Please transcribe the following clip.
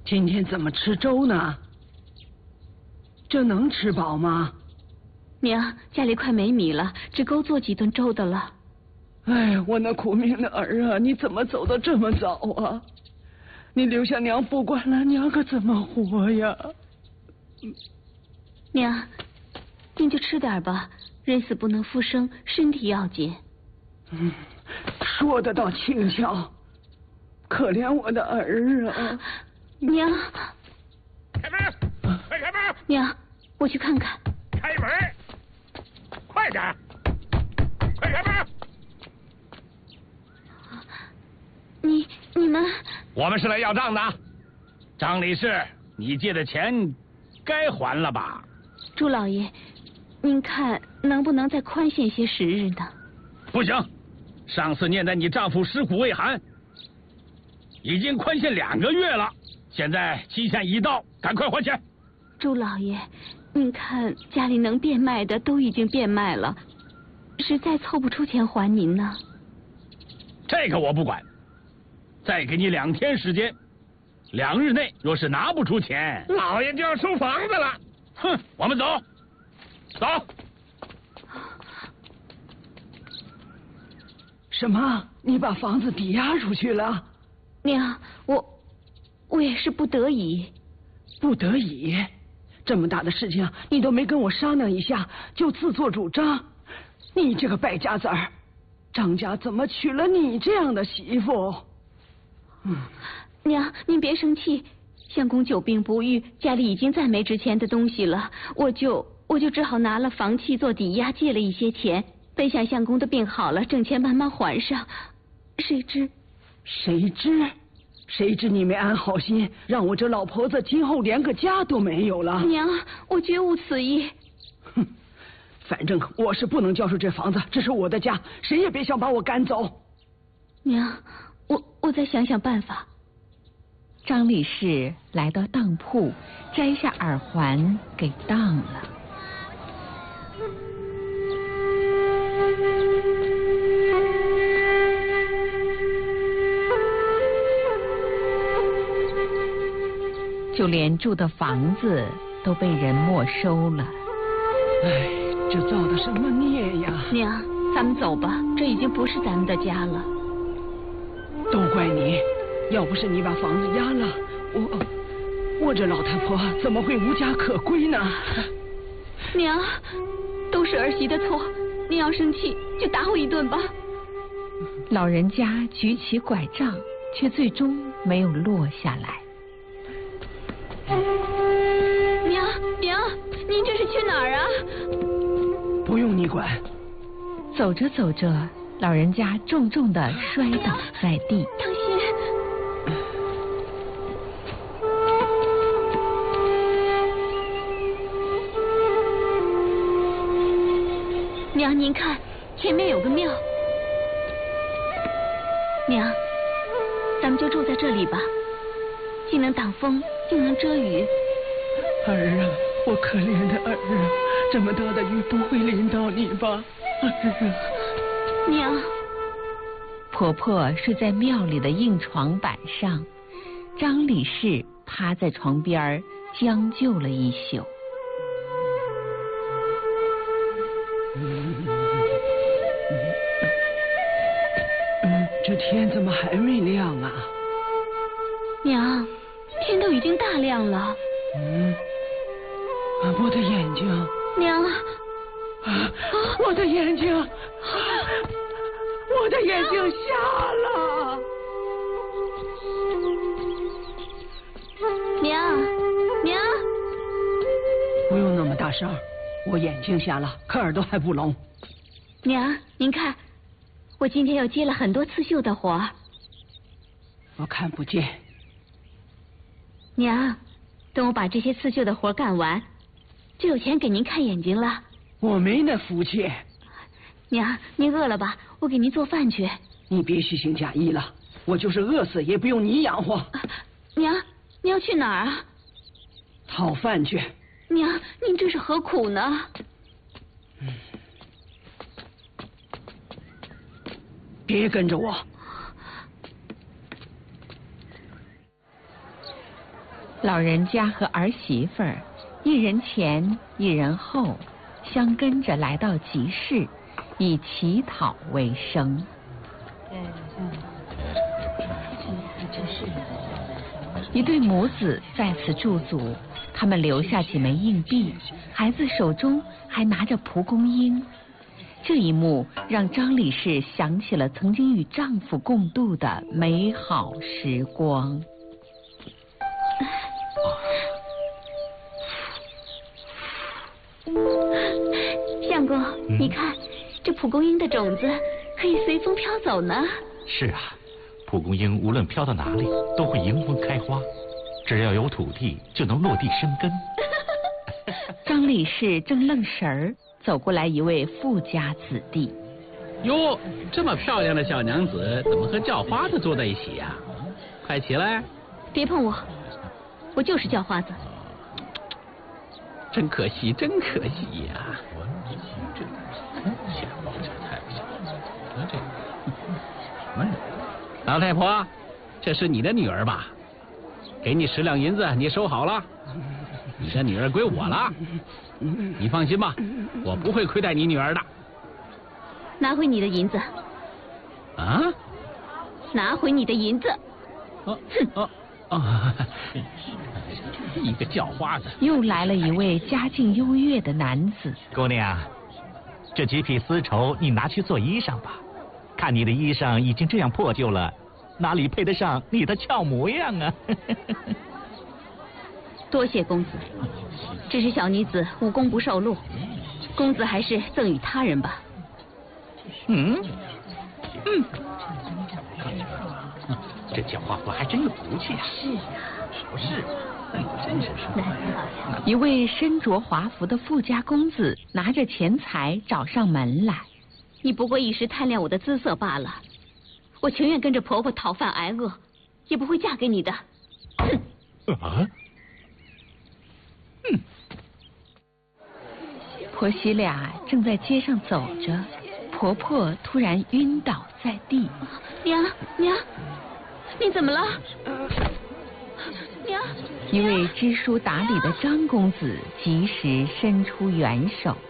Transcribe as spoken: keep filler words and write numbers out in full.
今天怎么吃粥呢？这能吃饱吗？ 娘，家里快没米了，只够做几顿粥的了。 哎，我那苦命的儿啊，你怎么走得这么早啊？你留下娘不管了，娘可怎么活呀？ 娘，您就吃点吧，人死不能复生，身体要紧。 嗯，说的倒轻巧，可怜我的儿啊！ 娘， 开门，快开门！ 娘，我去看看。 开门，快点，快开门！ 你你们， 我们是来要账的。张理事，你借的钱该还了吧？ 朱老爷，您看能不能再宽限些时日呢？ 不行，上次念在你丈夫尸骨未寒，已经宽限两个月了，现在期限已到，赶快还钱。 朱老爷，您看家里能变卖的都已经变卖了，实在凑不出钱还您呢。 这个我不管，再给你两天时间，两日内若是拿不出钱，老爷就要收房子了。哼，我们走，走。 什么？你把房子抵押出去了？ 娘，我我也是不得已。 不得已？这么大的事情你都没跟我商量一下就自作主张，你这个败家子儿，张家怎么娶了你这样的媳妇？ 嗯，娘，您别生气，相公久病不愈，家里已经再没值钱的东西了，我就我就只好拿了房契做抵押，借了一些钱，本想相公的病好了，挣钱慢慢还上，谁知谁知谁知你没安好心，让我这老婆子今后连个家都没有了。 娘，我绝无此意。 哼，反正我是不能交出这房子，这是我的家，谁也别想把我赶走。 娘，我我再想想办法。 张理事来到当铺，摘下耳环给当了。就连住的房子都被人没收了。 哎，这造的什么孽呀！ 娘，咱们走吧，这已经不是咱们的家了。 都怪你，要不是你把房子押了，我我这老太婆怎么会无家可归呢？ 娘，都是儿媳的错，你要生气就打我一顿吧。 老人家举起拐杖，却最终没有落下来。 娘娘，您这是去哪儿啊？ 不用你管。 走着走着，老人家重重的摔倒在地。 当心！娘，您看，前面有个庙。娘，咱们就住在这里吧，既能挡风，又能遮雨。 儿啊，我可怜的儿啊，这么大的雨不会淋到你吧？儿啊！ 娘。 婆婆睡在庙里的硬床板上，张理事趴在床边将就了一宿。 嗯嗯，这天怎么还没亮啊？ 娘，天都已经大亮了。 嗯，啊，我的眼睛。 娘。 啊，我的眼睛。我的眼睛瞎了。 娘，娘。 不用那么大声，我眼睛瞎了，可耳朵还不聋。 娘，您看，我今天又接了很多刺绣的活儿。 我看不见。 娘，等我把这些刺绣的活干完，就有钱给您看眼睛了。 我没那福气。 娘，您饿了吧？我给您做饭去。 你别虚情假意了，我就是饿死也不用你养活。 啊、娘，你要去哪儿啊？ 讨饭去。 娘，您这是何苦呢？ 嗯，别跟着我。 老人家和儿媳妇儿一人前一人后，相跟着来到集市，以乞讨为生。一对母子在此驻足，他们留下几枚硬币，孩子手中还拿着蒲公英。这一幕让张理事想起了曾经与丈夫共度的美好时光。 相公，嗯、你看，这蒲公英的种子可以随风飘走呢。 是啊，蒲公英无论飘到哪里，都会迎风开花。只要有土地，就能落地生根。 张理事正愣神儿，走过来一位富家子弟。 哟，这么漂亮的小娘子，怎么和叫花子坐在一起呀、啊？快起来！ 别碰我，我就是叫花子。 真可惜，真可惜呀、啊！老太婆，这是你的女儿吧？给你十两银子，你收好了。你的女儿归我了，你放心吧，我不会亏待你女儿的。 拿回你的银子。 啊？ 拿回你的银子。 哦哦哦！一个叫花子。 又来了一位家境优越的男子。 姑娘，这几匹丝绸你拿去做衣裳吧。看你的衣裳已经这样破旧了，哪里配得上你的俏模样啊？ 多谢公子，只是小女子无功不受禄，公子还是赠与他人吧。 嗯嗯，这叫花子还真有骨气啊！ 是啊， 不是，真是说。 一位身着华服的富家公子拿着钱财找上门来。 你不过一时贪恋我的姿色罢了，我情愿跟着婆婆讨饭挨饿，也不会嫁给你的。 哼！啊？嗯。 婆媳俩正在街上走着，婆婆突然晕倒在地。 娘娘，你怎么了？娘！ 一位知书达理的张公子及时伸出援手。